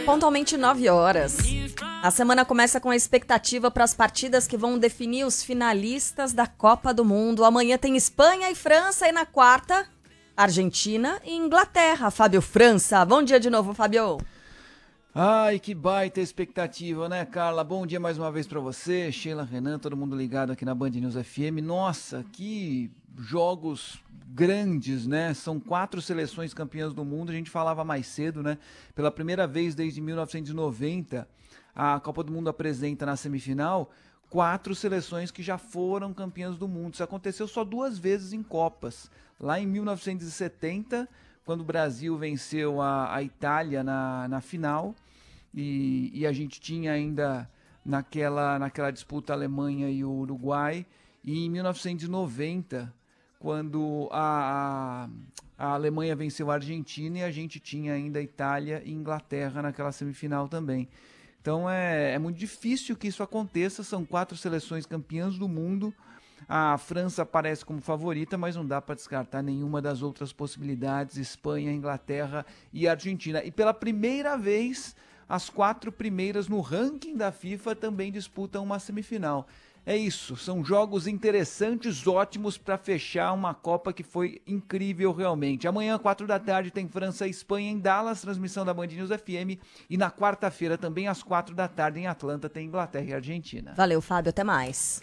Pontualmente 9 horas. A semana começa com a expectativa para as partidas que vão definir os finalistas da Copa do Mundo. Amanhã tem Espanha e França e na quarta, Argentina e Inglaterra. Fábio França, bom dia de novo, Fábio. Ai, que baita expectativa, né, Carla? Bom dia mais uma vez para você, Sheila, Renan, todo mundo ligado aqui na Band News FM. Nossa, que jogos grandes, né? São 4 seleções campeãs do mundo. A gente falava mais cedo, né? Pela primeira vez desde 1990, a Copa do Mundo apresenta na semifinal 4 seleções que já foram campeãs do mundo. Isso aconteceu só 2 vezes em Copas. Lá em 1970, quando o Brasil venceu a Itália na final, e a gente tinha ainda naquela disputa a Alemanha e o Uruguai, e em 1990, quando a Alemanha venceu a Argentina, e a gente tinha ainda a Itália e Inglaterra naquela semifinal também. Então é muito difícil que isso aconteça, são 4 seleções campeãs do mundo. A França aparece como favorita, mas não dá para descartar nenhuma das outras possibilidades, Espanha, Inglaterra e Argentina. E pela primeira vez, as 4 primeiras no ranking da FIFA também disputam uma semifinal. É isso, são jogos interessantes, ótimos para fechar uma Copa que foi incrível realmente. Amanhã, 4 da tarde, tem França e Espanha em Dallas, transmissão da Band News FM. E na quarta-feira, também às 4 da tarde, em Atlanta, tem Inglaterra e Argentina. Valeu, Fábio, até mais.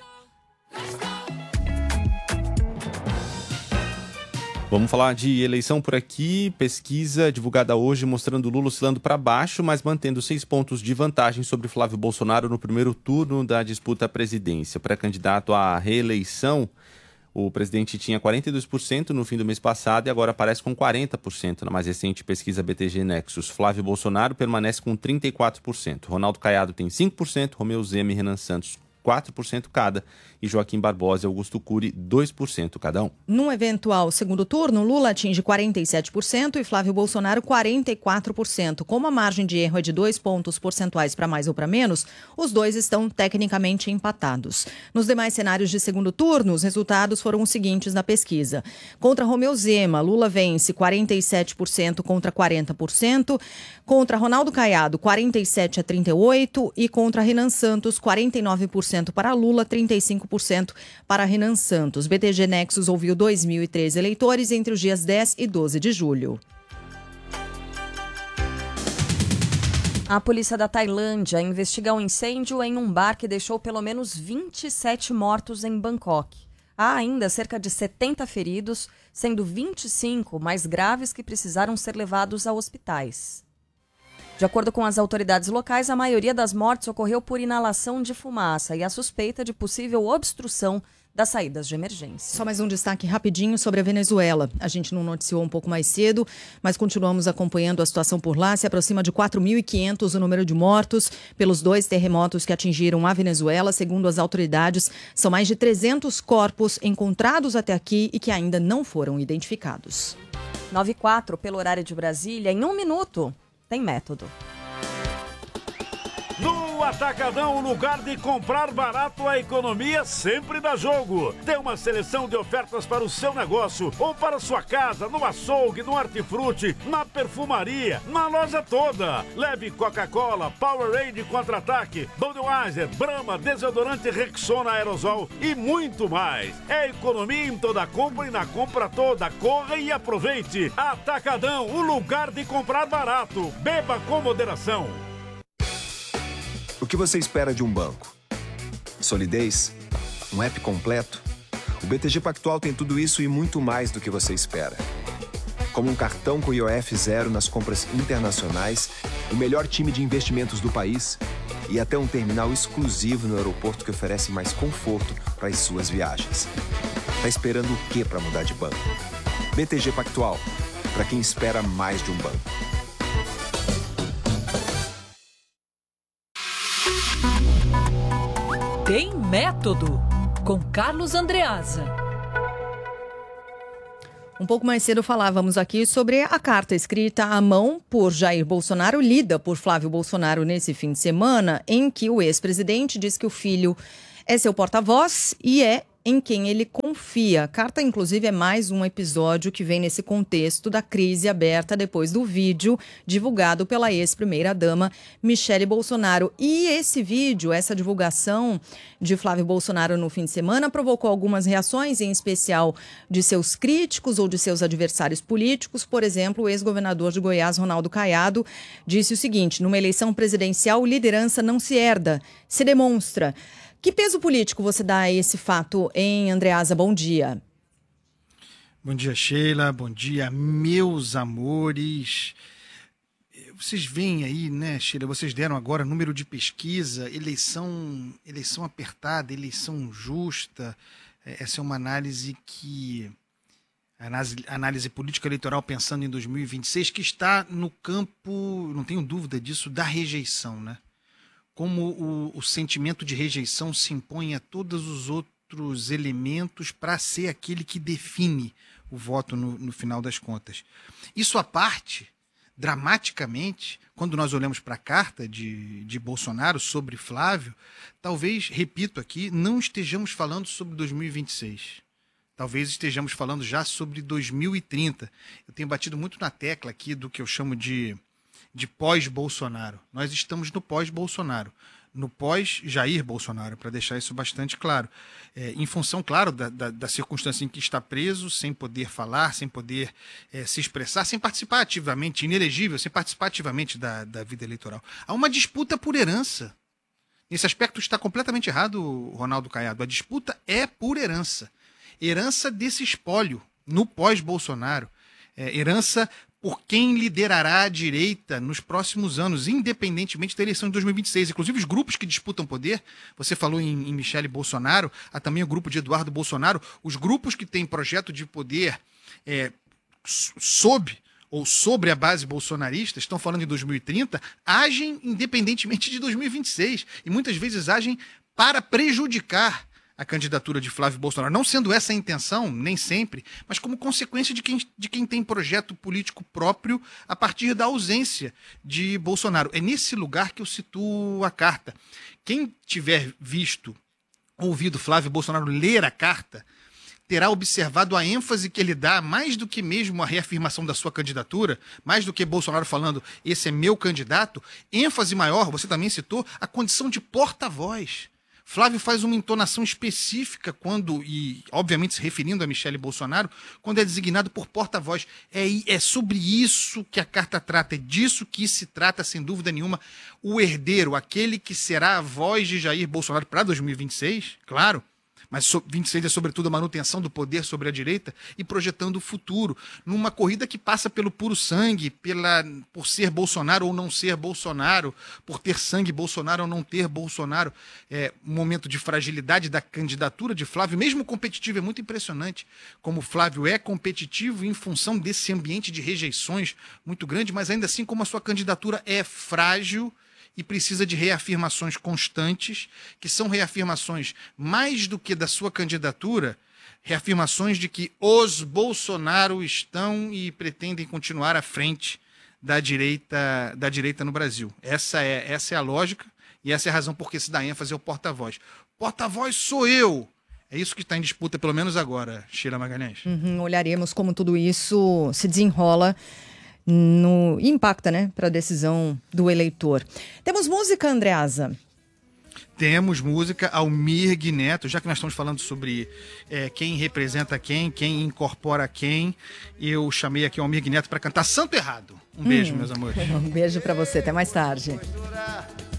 Vamos falar de eleição por aqui. Pesquisa divulgada hoje mostrando Lula oscilando para baixo, mas mantendo 6 pontos de vantagem sobre Flávio Bolsonaro no primeiro turno da disputa à presidência. O pré-candidato à reeleição, o presidente tinha 42% no fim do mês passado e agora aparece com 40% na mais recente pesquisa BTG Nexus. Flávio Bolsonaro permanece com 34%. Ronaldo Caiado tem 5%, Romeu Zema e Renan Santos 4% cada, e Joaquim Barbosa e Augusto Cury 2% cada um. Num eventual segundo turno, Lula atinge 47% e Flávio Bolsonaro 44%. Como a margem de erro é de 2 pontos percentuais para mais ou para menos, os dois estão tecnicamente empatados. Nos demais cenários de segundo turno, os resultados foram os seguintes na pesquisa. Contra Romeu Zema, Lula vence 47% contra 40%, contra Ronaldo Caiado 47% a 38% e contra Renan Santos 49% para Lula, 35% para Renan Santos. BTG Nexus ouviu 2.013 eleitores entre os dias 10 e 12 de julho. A polícia da Tailândia investiga um incêndio em um bar que deixou pelo menos 27 mortos em Bangkok. Há ainda cerca de 70 feridos, sendo 25 mais graves que precisaram ser levados a hospitais. De acordo com as autoridades locais, a maioria das mortes ocorreu por inalação de fumaça e a suspeita de possível obstrução das saídas de emergência. Só mais um destaque rapidinho sobre a Venezuela. A gente não noticiou um pouco mais cedo, mas continuamos acompanhando a situação por lá. Se aproxima de 4.500 o número de mortos pelos 2 terremotos que atingiram a Venezuela. Segundo as autoridades, são mais de 300 corpos encontrados até aqui e que ainda não foram identificados. 9h04 pelo horário de Brasília, em 1 minuto. Tem método. No Atacadão, o lugar de comprar barato, a economia sempre dá jogo. Tem uma seleção de ofertas para o seu negócio ou para sua casa, no açougue, no hortifruti, na perfumaria, na loja toda. Leve Coca-Cola, Powerade Contra-Ataque, Budweiser, Brahma, desodorante Rexona Aerosol e muito mais. É economia em toda compra e na compra toda. Corra e aproveite. Atacadão, o lugar de comprar barato. Beba com moderação. O que você espera de um banco? Solidez? Um app completo? O BTG Pactual tem tudo isso e muito mais do que você espera. Como um cartão com IOF zero nas compras internacionais, o melhor time de investimentos do país e até um terminal exclusivo no aeroporto que oferece mais conforto para as suas viagens. Tá esperando o quê para mudar de banco? BTG Pactual, para quem espera mais de um banco. Tem Método, com Carlos Andreasa. Um pouco mais cedo falávamos aqui sobre a carta escrita à mão por Jair Bolsonaro, lida por Flávio Bolsonaro nesse fim de semana, em que o ex-presidente diz que o filho é seu porta-voz e é em quem ele confia. A carta, inclusive, é mais um episódio que vem nesse contexto da crise aberta depois do vídeo divulgado pela ex-primeira-dama Michele Bolsonaro. E esse vídeo, essa divulgação de Flávio Bolsonaro no fim de semana, provocou algumas reações, em especial de seus críticos ou de seus adversários políticos. Por exemplo, o ex-governador de Goiás, Ronaldo Caiado, disse o seguinte: numa eleição presidencial, liderança não se herda, se demonstra. Que peso político você dá a esse fato, hein, Andreasa? Bom dia. Bom dia, Sheila. Bom dia, meus amores. Vocês veem aí, né, Sheila? Vocês deram agora número de pesquisa, eleição apertada, eleição justa. Essa é uma análise análise política eleitoral pensando em 2026, que está no campo, não tenho dúvida disso, da rejeição, né? Como o sentimento de rejeição se impõe a todos os outros elementos para ser aquele que define o voto no final das contas. Isso à parte, dramaticamente, quando nós olhamos para a carta de Bolsonaro sobre Flávio, talvez, repito aqui, não estejamos falando sobre 2026. Talvez estejamos falando já sobre 2030. Eu tenho batido muito na tecla aqui do que eu chamo de pós-Bolsonaro. Nós estamos no pós-Bolsonaro, no pós-Jair Bolsonaro, para deixar isso bastante claro. Em função, claro, da circunstância em que está preso, sem poder falar, sem poder se expressar, sem participar ativamente, inelegível, sem participar ativamente da vida eleitoral. Há uma disputa por herança. Nesse aspecto está completamente errado, Ronaldo Caiado. A disputa é por herança. Herança desse espólio, no pós-Bolsonaro. Herança por quem liderará a direita nos próximos anos, independentemente da eleição de 2026. Inclusive, os grupos que disputam poder, você falou em Michele Bolsonaro, há também o grupo de Eduardo Bolsonaro, os grupos que têm projeto de poder sobre a base bolsonarista, estão falando em 2030, agem independentemente de 2026. E muitas vezes agem para prejudicar a candidatura de Flávio Bolsonaro, não sendo essa a intenção, nem sempre, mas como consequência de quem tem projeto político próprio a partir da ausência de Bolsonaro. É nesse lugar que eu situo a carta. Quem tiver ouvido Flávio Bolsonaro ler a carta, terá observado a ênfase que ele dá, mais do que mesmo a reafirmação da sua candidatura, mais do que Bolsonaro falando, esse é meu candidato, ênfase maior, você também citou, a condição de porta-voz. Flávio faz uma entonação específica quando, e obviamente se referindo a Michele Bolsonaro, quando é designado por porta-voz. É sobre isso que a carta trata, é disso que se trata, sem dúvida nenhuma, o herdeiro, aquele que será a voz de Jair Bolsonaro para 2026, claro, mas 26 é sobretudo a manutenção do poder sobre a direita e projetando o futuro, numa corrida que passa pelo puro sangue, por ser Bolsonaro ou não ser Bolsonaro, por ter sangue Bolsonaro ou não ter Bolsonaro. Um momento de fragilidade da candidatura de Flávio, mesmo competitivo, é muito impressionante como Flávio é competitivo em função desse ambiente de rejeições muito grande, mas ainda assim como a sua candidatura é frágil e precisa de reafirmações constantes, que são reafirmações mais do que da sua candidatura, reafirmações de que os Bolsonaro estão e pretendem continuar à frente da direita no Brasil. Essa é a lógica e essa é a razão por que se dá ênfase ao porta-voz. Porta-voz sou eu! É isso que está em disputa, pelo menos agora, Sheila Magalhães. Olharemos como tudo isso se desenrola impacta, né, para a decisão do eleitor. Temos música, Andreasa? Temos música, Almir Neto, já que nós estamos falando sobre quem representa quem incorpora quem, eu chamei aqui o Almir Neto para cantar Santo Errado. Um beijo, meus amores. Um beijo para você, até mais tarde.